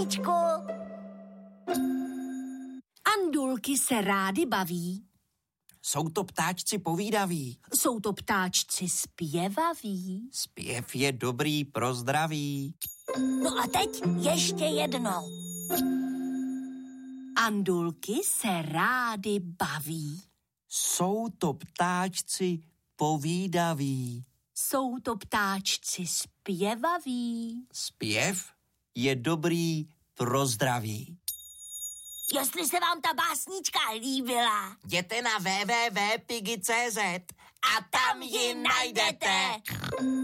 Andulky se rády baví. Jsou to ptáčci povídaví. Jsou to ptáčci zpěvaví. Zpěv je dobrý pro zdraví. No a teď ještě jednou. Andulky se rády baví. Jsou to ptáčci povídaví. Jsou to ptáčci zpěvaví. Zpěv je dobrý pro zdraví. Jestli se vám ta básnička líbila, Jděte na www.pigi.cz a tam ji najdete.